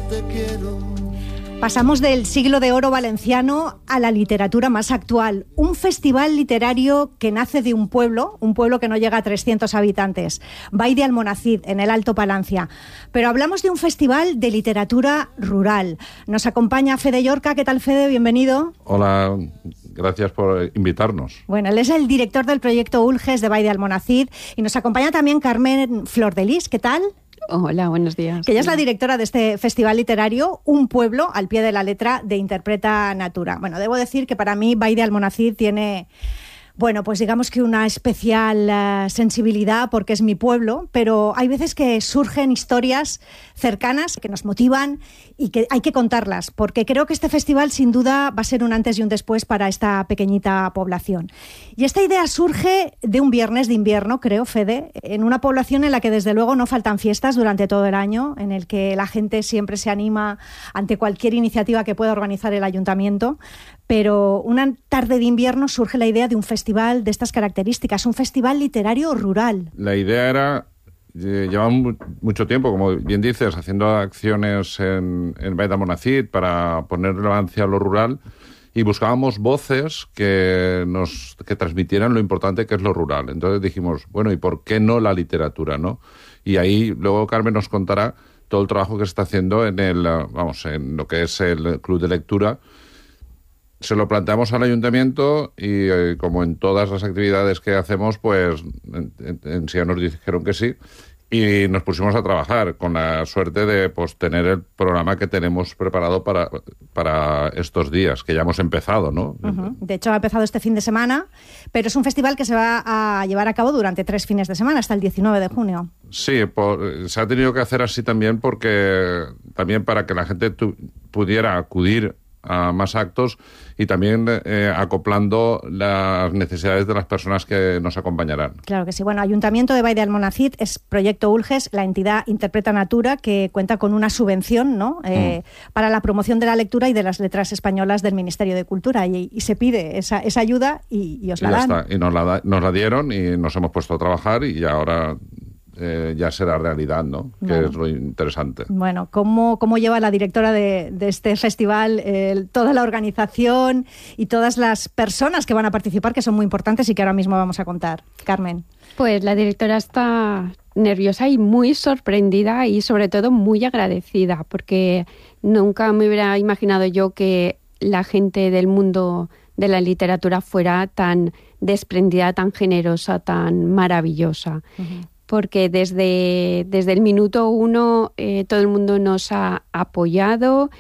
te quiero. Pasamos del siglo de oro valenciano a la literatura más actual. Un festival literario que nace de un pueblo que no llega a 300 habitantes, Vall d'Almonacid, en el Alto Palancia. Pero hablamos de un festival de literatura rural. Nos acompaña Fede Llorca. ¿Qué tal, Fede? Bienvenido. Hola, gracias por invitarnos. Bueno, él es el director del proyecto Ulges de Vall d'Almonacid y nos acompaña también Carmen Flordelis. ¿Qué tal? Hola, buenos días. Que ella es la directora de este festival literario, un pueblo al pie de la letra de Interpreta Natura. Bueno, debo decir que para mí Vall d'Almonacid tiene, bueno, pues digamos que una especial sensibilidad porque es mi pueblo, pero hay veces que surgen historias cercanas que nos motivan y que hay que contarlas, porque creo que este festival sin duda va a ser un antes y un después para esta pequeñita población. Y esta idea surge de un viernes de invierno, creo, Fede, en una población en la que desde luego no faltan fiestas durante todo el año, en el que la gente siempre se anima ante cualquier iniciativa que pueda organizar el ayuntamiento, pero una tarde de invierno surge la idea de un festival de estas características, un festival literario rural. La idea era, llevamos mucho tiempo, como bien dices, haciendo acciones en Vall d'Almonacid para poner relevancia a lo rural y buscábamos voces que transmitieran lo importante que es lo rural. Entonces dijimos, bueno, ¿y por qué no la literatura, no? Y ahí luego Carmen nos contará todo el trabajo que se está haciendo en lo que es el club de lectura. Se lo planteamos al ayuntamiento y como en todas las actividades que hacemos, pues en sí nos dijeron que sí y nos pusimos a trabajar con la suerte de tener el programa que tenemos preparado para estos días, que ya hemos empezado, ¿no? Uh-huh. De hecho, ha empezado este fin de semana, pero es un festival que se va a llevar a cabo durante 3 fines de semana, hasta el 19 de junio. Sí, se ha tenido que hacer así también también para que la gente pudiera acudir a más actos y también acoplando las necesidades de las personas que nos acompañarán. Claro que sí. Bueno, Ayuntamiento de Vall d'Almonacid es Proyecto Ulges, la entidad Interpreta Natura, que cuenta con una subvención, ¿no? Para la promoción de la lectura y de las letras españolas del Ministerio de Cultura y se pide esa ayuda y os la dan. Está. Y nos la dieron y nos hemos puesto a trabajar y ahora ya será realidad, ¿no? Que es lo interesante. Bueno, ¿cómo lleva la directora de este festival toda la organización y todas las personas que van a participar, que son muy importantes y que ahora mismo vamos a contar? Carmen. Pues la directora está nerviosa y muy sorprendida y sobre todo muy agradecida, porque nunca me hubiera imaginado yo que la gente del mundo de la literatura fuera tan desprendida, tan generosa, tan maravillosa. Uh-huh. Porque desde el minuto 1 todo el mundo nos ha apoyado.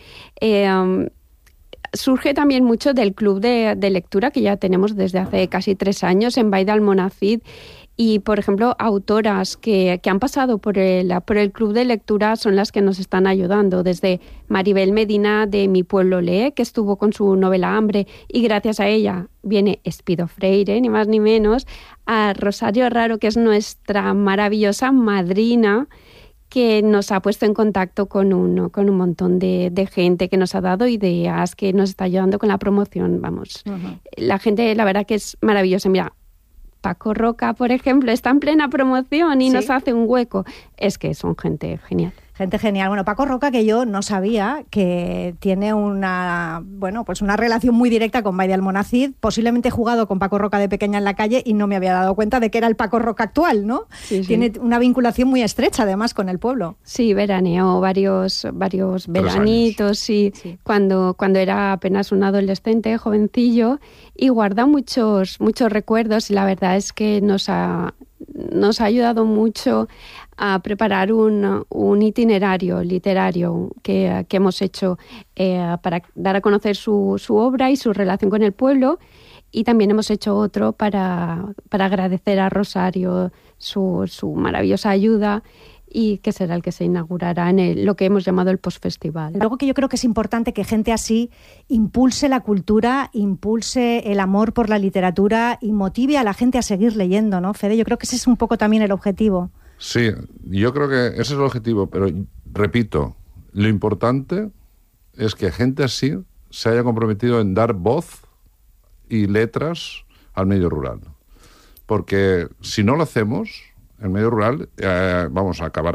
Surge también mucho del club de lectura que ya tenemos desde hace casi 3 años en Vall d'Almonacid. Y, por ejemplo, autoras que han pasado por el club de lectura son las que nos están ayudando. Desde Maribel Medina de Mi Pueblo Lee, que estuvo con su novela Hambre, y gracias a ella viene Espido Freire, ni más ni menos, a Rosario Raro, que es nuestra maravillosa madrina, que nos ha puesto en contacto con un montón de gente que nos ha dado ideas, que nos está ayudando con la promoción. Vamos, uh-huh. La gente, la verdad que es maravillosa. Mira, Paco Roca, por ejemplo, está en plena promoción y ¿sí? Nos hace un hueco. Es que son gente genial. Gente genial. Bueno, Paco Roca, que yo no sabía que tiene una relación muy directa con Vall d'Almonacid. Posiblemente he jugado con Paco Roca de pequeña en la calle y no me había dado cuenta de que era el Paco Roca actual, ¿no? Sí, tiene una vinculación muy estrecha, además, con el pueblo. Sí, veraneó varios veranitos, sí. Cuando era apenas un adolescente, jovencillo, y guarda muchos recuerdos, y la verdad es que nos ha ayudado mucho a preparar un itinerario literario que hemos hecho para dar a conocer su obra y su relación con el pueblo, y también hemos hecho otro para agradecer a Rosario su maravillosa ayuda, y que será el que se inaugurará en lo que hemos llamado el postfestival. Luego, que yo creo que es importante que gente así impulse la cultura, impulse el amor por la literatura y motive a la gente a seguir leyendo, ¿no, Fede? Yo creo que ese es un poco también el objetivo. Sí, yo creo que ese es el objetivo, pero repito, lo importante es que gente así se haya comprometido en dar voz y letras al medio rural. Porque si no lo hacemos, el medio rural acabará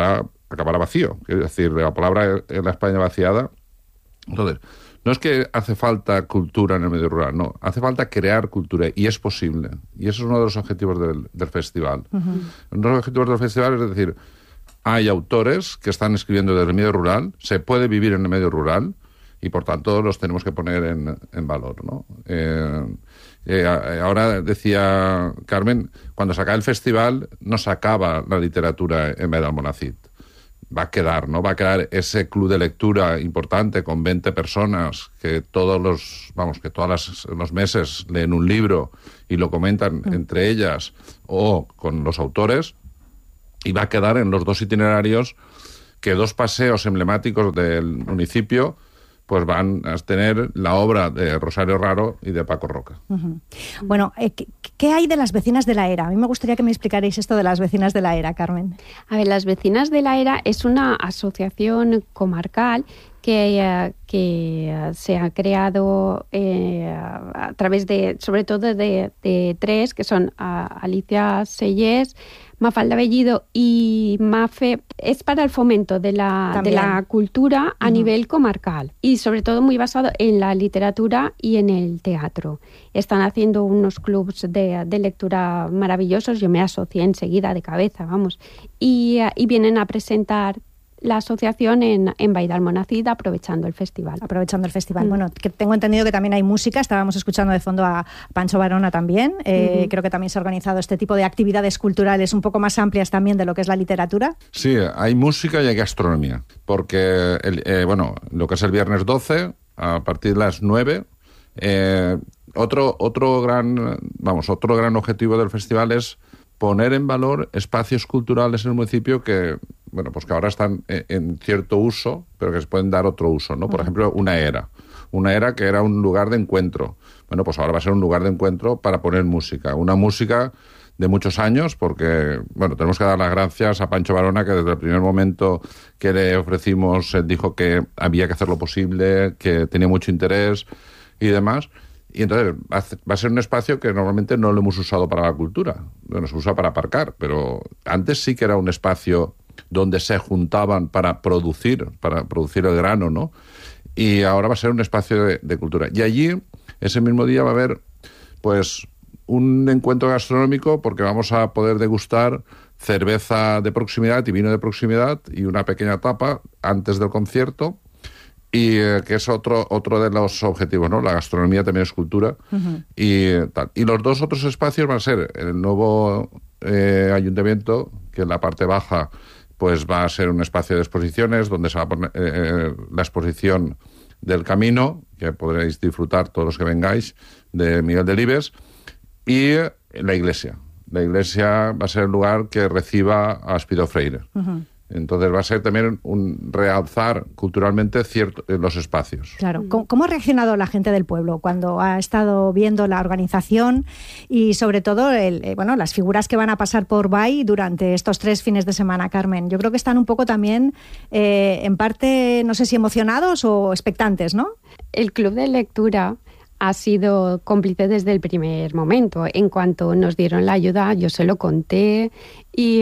acabará vacío. Es decir, la palabra en la España vaciada. Entonces, no es que hace falta cultura en el medio rural, no, hace falta crear cultura y es posible. Y eso es uno de los objetivos del festival. Uno de los objetivos del festival es decir, hay autores que están escribiendo desde el medio rural, se puede vivir en el medio rural y por tanto los tenemos que poner en valor, ¿no? Ahora decía Carmen, cuando se acabe el festival no se acaba la literatura en Baida Almonacid. Va a quedar, ¿no? Va a quedar ese club de lectura importante con 20 personas que todos los meses leen un libro y lo comentan entre ellas o con los autores, y va a quedar en los 2 itinerarios que 2 paseos emblemáticos del municipio pues van a tener la obra de Rosario Raro y de Paco Roca. Bueno, ¿qué hay de las vecinas de la Era? A mí me gustaría que me explicarais esto de las vecinas de la Era, Carmen. A ver, las vecinas de la Era es una asociación comarcal que se ha creado a través de, sobre todo de 3, que son Alicia Sellés, Mafalda Bellido y Mafe. Es para el fomento de la cultura a nivel comarcal y sobre todo muy basado en la literatura y en el teatro. Están haciendo unos clubs de lectura maravillosos, yo me asocié enseguida de cabeza, vamos, y vienen a presentar la asociación en Baida Almonacid aprovechando el festival. Bueno, que tengo entendido que también hay música, estábamos escuchando de fondo a Pancho Varona también, creo que también se ha organizado este tipo de actividades culturales un poco más amplias también de lo que es la literatura. Sí, hay música y hay gastronomía, porque lo que es el viernes 12, a partir de las 9, otro gran objetivo del festival es poner en valor espacios culturales en el municipio que ahora están en cierto uso, pero que se pueden dar otro uso, ¿no? Por ejemplo, una era que era un lugar de encuentro. Bueno, pues ahora va a ser un lugar de encuentro para poner música. Una música de muchos años, porque, tenemos que dar las gracias a Pancho Varona, que desde el primer momento que le ofrecimos, dijo que había que hacer lo posible, que tenía mucho interés y demás. Y entonces va a ser un espacio que normalmente no lo hemos usado para la cultura. Bueno, se usa para aparcar, pero antes sí que era un espacio donde se juntaban para producir el grano, ¿no? Y ahora va a ser un espacio de cultura. Y allí, ese mismo día, va a haber, pues, un encuentro gastronómico porque vamos a poder degustar cerveza de proximidad y vino de proximidad y una pequeña tapa antes del concierto. Y que es otro de los objetivos, ¿no? La gastronomía también es cultura. Y tal. Y los 2 otros espacios van a ser el nuevo ayuntamiento, que en la parte baja pues va a ser un espacio de exposiciones donde se va a poner la exposición del Camino, que podréis disfrutar todos los que vengáis, de Miguel Delibes, y la iglesia. La iglesia va a ser el lugar que reciba a Espido Freire. Entonces va a ser también un realzar culturalmente los espacios. Claro. ¿Cómo ha reaccionado la gente del pueblo cuando ha estado viendo la organización y sobre todo las figuras que van a pasar por BAI durante estos 3 fines de semana, Carmen? Yo creo que están un poco también, en parte, no sé si emocionados o expectantes, ¿no? El club de lectura ha sido cómplice desde el primer momento. En cuanto nos dieron la ayuda, yo se lo conté y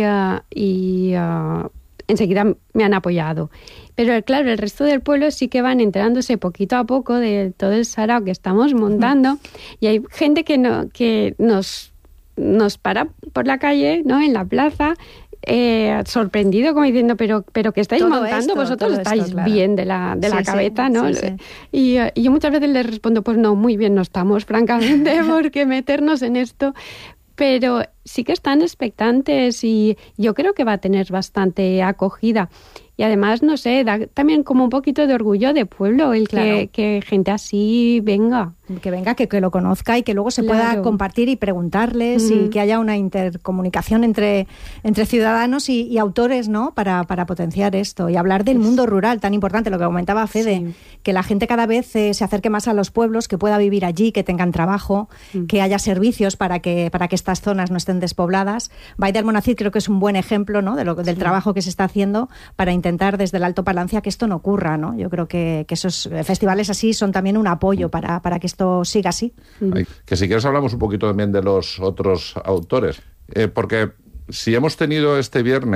enseguida me han apoyado. Pero claro, el resto del pueblo sí que van enterándose poquito a poco de todo el sarao que estamos montando y hay gente que nos para por la calle, ¿no? En la plaza, sorprendido, como diciendo, pero ¿qué estáis montando? Vosotros estáis bien de la cabeza, ¿no? Sí. Y yo muchas veces les respondo, pues no, muy bien no estamos, francamente, porque meternos en esto... Pero sí que están expectantes y yo creo que va a tener bastante acogida. Y además, no sé, da también como un poquito de orgullo de pueblo el que gente así venga. Que venga, que lo conozca y que luego se pueda compartir y preguntarles y que haya una intercomunicación entre ciudadanos y autores, ¿no? Para potenciar esto y hablar del mundo rural tan importante, lo que comentaba Fede, que la gente cada vez se acerque más a los pueblos, que pueda vivir allí, que tengan trabajo, que haya servicios para que estas zonas no estén despobladas. Baida Almonacid creo que es un buen ejemplo, ¿no? Del trabajo que se está haciendo para intentar desde el Alto Palancia que esto no ocurra, ¿no? Yo creo que esos festivales así son también un apoyo para que esto siga así. Que si quieres hablamos un poquito también de los otros autores, porque si hemos tenido este viernes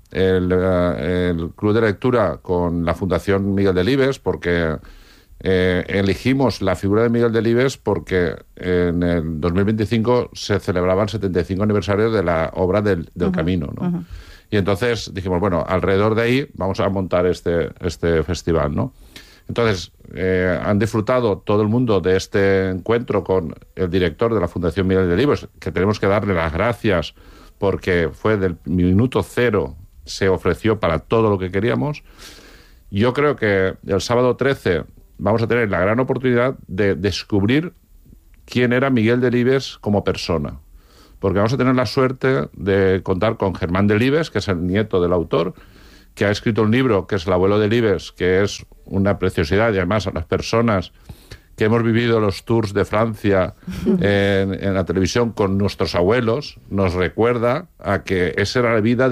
el Club de Lectura con la Fundación Miguel Delibes, porque elegimos la figura de Miguel Delibes porque en el 2025 se celebraba el 75 aniversario de la obra del Camino, ¿no? Y entonces dijimos, bueno, alrededor de ahí vamos a montar este festival, ¿no? Entonces, han disfrutado todo el mundo de este encuentro con el director de la Fundación Miguel Delibes, que tenemos que darle las gracias porque fue del minuto cero, se ofreció para todo lo que queríamos. Yo creo que el sábado 13 vamos a tener la gran oportunidad de descubrir quién era Miguel Delibes como persona. Porque vamos a tener la suerte de contar con Germán Delibes, que es el nieto del autor, que ha escrito un libro que es El abuelo Delibes, que es una preciosidad, y además a las personas que hemos vivido los tours de Francia en la televisión con nuestros abuelos, nos recuerda a que esa era la vida